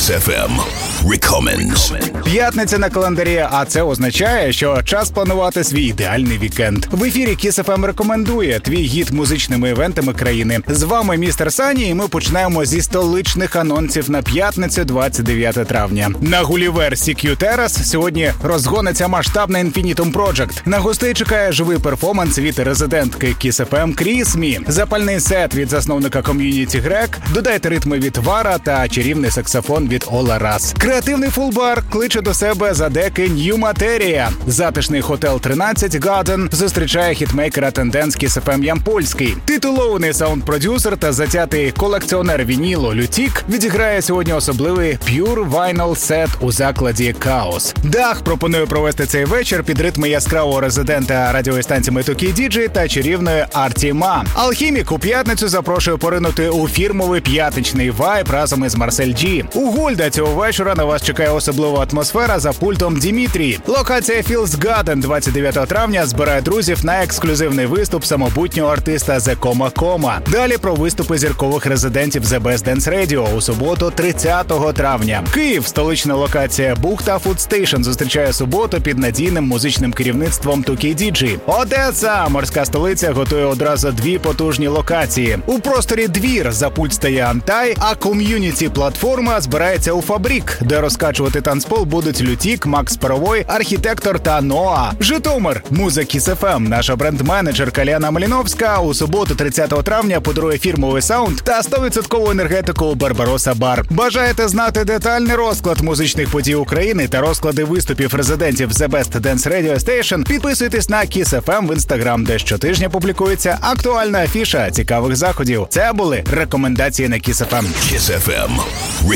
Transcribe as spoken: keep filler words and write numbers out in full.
Kiss еф ем Recommends. П'ятниця на календарі, а це означає, що час планувати свій ідеальний вікенд. В ефірі Kiss еф ем рекомендує твій гід музичними івентами країни. З вами містер Сані, і ми починаємо зі столичних анонсів на п'ятницю, двадцять дев'яте травня. На Гулівер Сі Кью Террас сьогодні розгониться масштабна Infinitum Project. На гостей чекає живий перформанс від резидентки Kiss еф ем Кріс Мі, запальний сет від засновника ком'юніті Грек, додайте ритми від Вара та чарівний саксофон від Ола Рас. Креативний фулбар кличе до себе задеки New Materia. Затишний Хотел тринадцять Garden зустрічає хітмейкера Тенденс Kiss еф ем Ямпольський. Титулований саунд-продюсер та затятий колекціонер вінілу Лютік відіграє сьогодні особливий Pure Vinyl Set у закладі Chaos. Дах пропонує провести цей вечір під ритми яскравого резидента радіостанції Токі Діджей та чарівної Арті Ма. Алхімік у п'ятницю запрошує поринути у фірмовий п'ятничний вайб разом із Марсель Джі. У Гольда цього вечора на вас чекає особлива атмосфера за пультом Дімітрій. Локація Feels Garden двадцять дев'ятого травня збирає друзів на ексклюзивний виступ самобутнього артиста The Coma Coma. Далі про виступи зіркових резидентів The Best Dance Radio у суботу, тридцятого травня. Київ, столична локація Бухта Food Station зустрічає суботу під надійним музичним керівництвом Токі Діджей. Одеса, морська столиця, готує одразу дві потужні локації. У просторі Двір за пульт стає Антай, а ком'юніті-платформа збирається у Фабрік, де розкачувати танцпол будуть Лютік, Макс Паровой, архітектор та Ноа. Житомир, муза Kiss еф ем, наша бренд-менеджерка Ляна Маліновська у суботу, тридцятого травня, подарує фірмовий саунд та сто відсотків енергетику у Барбароса Бар. Бажаєте знати детальний розклад музичних подій України та розклади виступів резидентів The Best Dance Radio Station? Підписуйтесь на Kiss еф ем в Instagram, де щотижня публікується актуальна афіша цікавих заходів. Це були рекомендації на Kiss еф ем. Kiss еф ем